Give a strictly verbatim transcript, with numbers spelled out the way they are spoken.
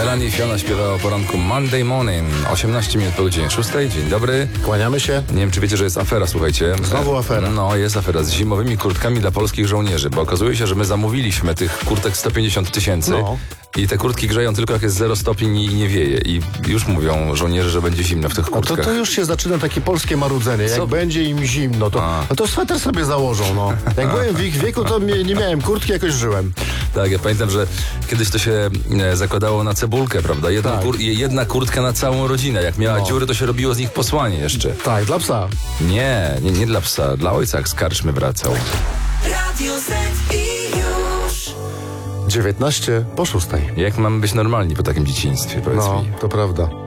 Duran i Fiona śpiewała o poranku Monday Morning. osiemnaście minut po godzinie szóstej. Dzień dobry. Kłaniamy się. Nie wiem, czy wiecie, że jest afera, słuchajcie. Znowu afera. No, jest afera z zimowymi kurtkami dla polskich żołnierzy, bo okazuje się, że my zamówiliśmy tych kurtek sto pięćdziesiąt tysięcy. No. I te kurtki grzeją tylko jak jest zero stopni i nie wieje. I już mówią żołnierze, że będzie zimno w tych A to, kurtkach. to już się zaczyna takie polskie marudzenie. Jak Co? będzie im zimno, to, no to sweter sobie założą. No. Jak byłem w ich wieku, to nie, nie miałem kurtki, jakoś żyłem. Tak, ja pamiętam, że kiedyś to się e, zakładało na cebulkę, prawda? Jedna, Tak. kur, jedna kurtka na całą rodzinę. Jak miała No. dziury, to się robiło z nich posłanie jeszcze. Tak, dla psa. Nie, nie, nie dla psa. Dla ojca, jak z karczmy wracał. Radio Z i już. dziewiętnaście po szóstej. Jak mamy być normalni po takim dzieciństwie, powiedz No, mi? to prawda.